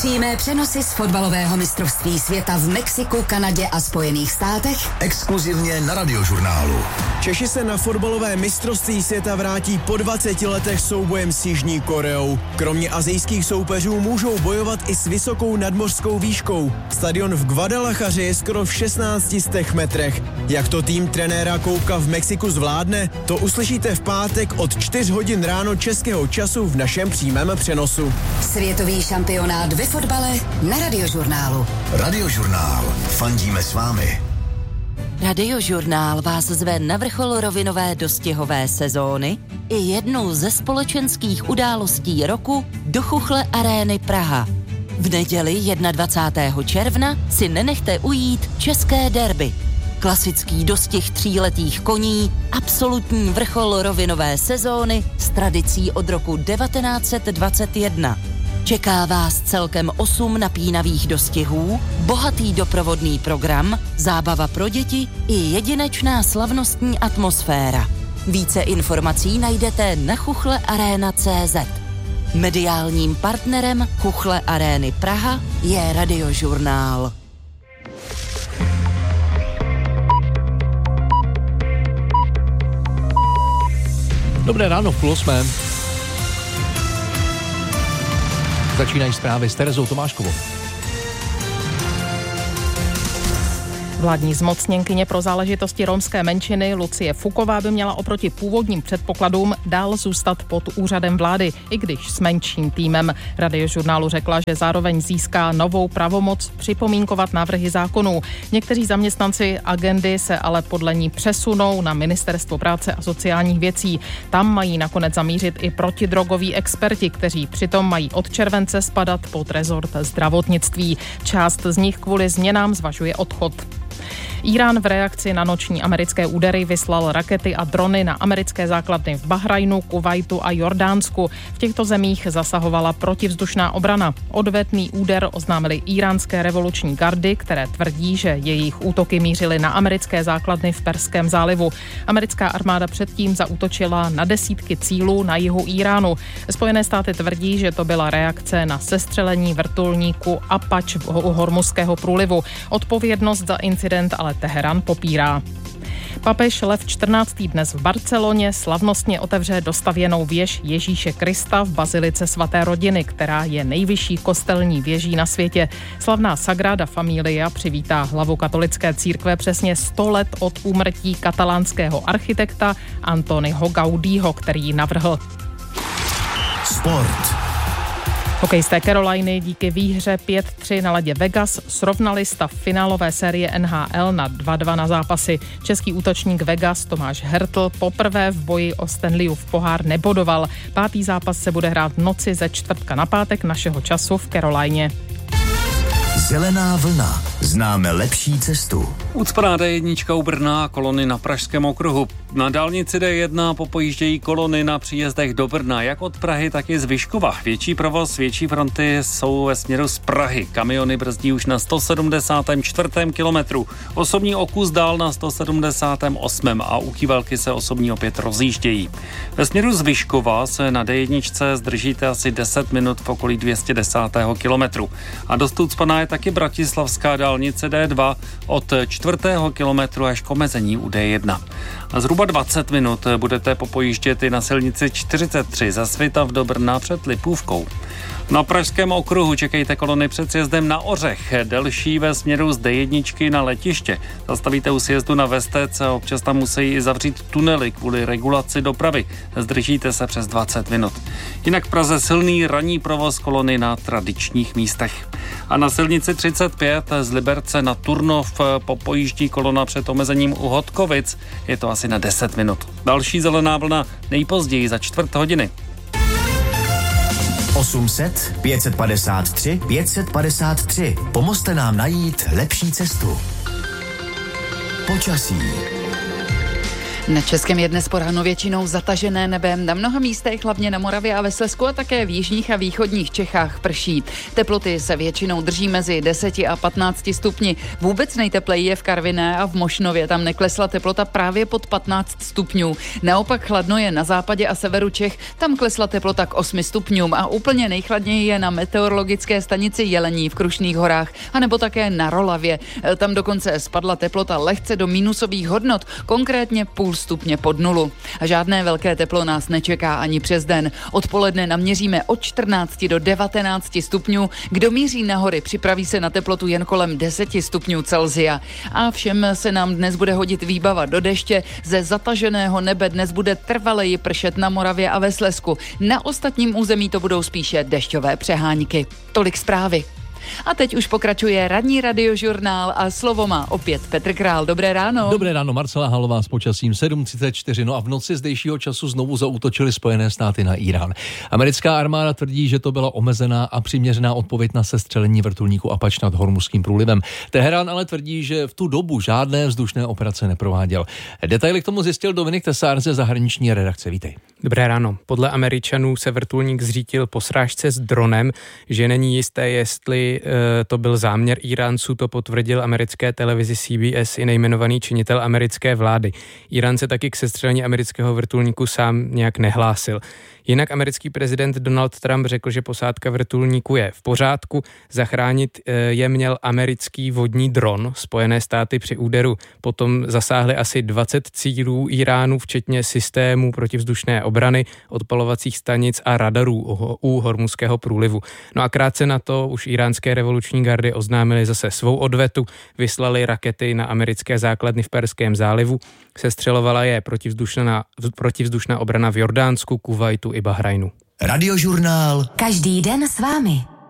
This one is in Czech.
Přímé přenosy z fotbalového mistrovství světa v Mexiku, Kanadě a Spojených státech exkluzivně na Radiožurnálu. Češi se na fotbalové mistrovství světa vrátí po 20 letech soubojem s Jižní Koreou. Kromě asijských soupeřů můžou bojovat i s vysokou nadmořskou výškou. Stadion v Guadalajaře je skoro v 16 metrech. Jak to tým trenéra Koubka v Mexiku zvládne, to uslyšíte v pátek od 4 hodin ráno českého času v našem přímém přenosu. Světový šampionát ve fotbale na Radiožurnálu. Radiožurnál. Fandíme s vámi. Radiožurnál vás zve na vrchol rovinové dostihové sezóny i jednou ze společenských událostí roku do Chuchle Arény Praha. V neděli 21. června si nenechte ujít české derby. Klasický dostih 3letých koní, absolutní vrchol rovinové sezóny s tradicí od roku 1921. Čeká vás celkem 8 napínavých dostihů, bohatý doprovodný program, zábava pro děti i jedinečná slavnostní atmosféra. Více informací najdete na chuchlearena.cz. Mediálním partnerem Chuchle Arény Praha je Radiožurnál. Dobré ráno, v 8. Začínají zprávy s Terezou Tomáškovou. Vládní zmocněnkyně pro záležitosti romské menšiny Lucie Fuková by měla oproti původním předpokladům dál zůstat pod úřadem vlády, i když s menším týmem. Radiožurnálu řekla, že zároveň získá novou pravomoc připomínkovat návrhy zákonů. Někteří zaměstnanci agendy se ale podle ní přesunou na Ministerstvo práce a sociálních věcí. Tam mají nakonec zamířit i protidrogoví experti, kteří přitom mají od července spadat pod rezort zdravotnictví. Část z nich kvůli změnám zvažuje odchod. Írán v reakci na noční americké údery vyslal rakety a drony na americké základny v Bahrajnu, Kuvajtu a Jordánsku. V těchto zemích zasahovala protivzdušná obrana. Odvetný úder oznámily íránské revoluční gardy, které tvrdí, že jejich útoky mířily na americké základny v Perském zálivu. Americká armáda předtím zaútočila na desítky cílů na jihu Íránu. Spojené státy tvrdí, že to byla reakce na sestřelení vrtulníku Apač v Hormuzského průlivu. Odpovědnost za incident ale Teherán popírá. Papež Lev XIV. Dnes v Barceloně slavnostně otevře dostavěnou věž Ježíše Krista v bazilice svaté rodiny, která je nejvyšší kostelní věží na světě. Slavná Sagrada Familia přivítá hlavu katolické církve přesně 100 let od úmrtí katalánského architekta Antoniho Gaudího, který ji navrhl. Sport. Hokejisté Caroliny díky výhře 5-3 na ledě Vegas srovnali stav finálové série NHL na 2-2 na zápasy. Český útočník Vegas Tomáš Hertl poprvé v boji o Stanleyův pohár nebodoval. 5. zápas se bude hrát v noci ze čtvrtka na pátek našeho času v Carolině. Zelená vlna. Známe lepší cestu. Ucpaná D1 u Brna, kolony na Pražském okruhu. Na dálnici D1 popojíždějí kolony na příjezdech do Brna, jak od Prahy, tak i z Vyškova. Větší provoz, větší fronty jsou ve směru z Prahy. Kamiony brzdí už na 174. kilometru. Osobní okus dál na 178. a u Kývalky se osobní opět rozjíždějí. Ve směru z Vyškova se na D1 zdržíte asi 10 minut v okolí 210. kilometru. A dost ucpaná je taky bratislavská dálnice D2 od 4. kilometru až k omezení u D1. A zhruba 20 minut budete popojíždět i na silnici 43 za Svitav do Brna před Lipůvkou. Na Pražském okruhu čekejte kolony před sjezdem na Ořech, delší ve směru z D1 na letiště. Zastavíte u sjezdu na Vestec a občas tam musí zavřít tunely kvůli regulaci dopravy. Zdržíte se přes 20 minut. Jinak v Praze silný ranní provoz kolony na tradičních místech. A na silnici 35 z Liberce na Turnov popojíždí kolona před omezením u Hodkovic. Je to asi na 10 minut. Další zelená vlna nejpozději za čtvrt hodiny. 800 553 553. Pomozte nám najít lepší cestu. Počasí. Na českém je dnes po ránu většinou zatažené nebem. Na mnoha místech, hlavně na Moravě a ve Slezsku a také v jižních a východních Čechách prší. Teploty se většinou drží mezi 10 a 15 stupni. Vůbec nejtepleji je v Karviné a v Mošnově. Tam neklesla teplota právě pod 15 stupňů. Naopak chladno je na západě a severu Čech. Tam klesla teplota k 8 stupňům a úplně nejchladněji je na meteorologické stanici Jelení v Krušných horách, anebo také na Rolavě. Tam dokonce spadla teplota lehce do minusových hodnot, konkrétně půl stupně pod nulu. A žádné velké teplo nás nečeká ani přes den. Odpoledne naměříme od 14 do 19 stupňů. Kdo míří na hory, připraví se na teplotu jen kolem 10 stupňů Celsia. A všem se nám dnes bude hodit výbava do deště. Ze zataženého nebe dnes bude trvaleji pršet na Moravě a ve Slezsku. Na ostatním území to budou spíše dešťové přehánky. Tolik zprávy. A teď už pokračuje ranní radiožurnál a slovo má opět Petr Král. Dobré ráno. Dobré ráno, Marcela Halová s počasím 7:34. No a v noci zdejšího času znovu zaútočily Spojené státy na Irán. Americká armáda tvrdí, že to byla omezená a přiměřená odpověď na sestřelení vrtulníku Apache nad Hormuzským průlivem. Teherán ale tvrdí, že v tu dobu žádné vzdušné operace neprováděl. Detaily k tomu zjistil Dominik Tesár ze zahraniční redakce. Vítej. Dobré ráno. Podle Američanů se vrtulník zřítil po srážce s dronem, že není jisté, jestli to byl záměr Iránců, to potvrdil americké televizi CBS i nejmenovaný činitel americké vlády. Irán se taky k sestřelení amerického vrtulníku sám nějak nehlásil. Jinak americký prezident Donald Trump řekl, že posádka vrtulníku je v pořádku. Zachránit je měl americký vodní dron. Spojené státy při úderu potom zasáhly asi 20 cílů Iránu, včetně systémů protivzdušné obrany, odpalovacích stanic a radarů u Hormuzského průlivu. No a krátce na to už iránské revoluční gardy oznámily zase svou odvetu, vyslali rakety na americké základny v Perském zálivu. Sestřelovala je protivzdušná obrana v Jordánsku, Kuvajtu i Bahrajnu. Radiožurnál. Každý den s vámi.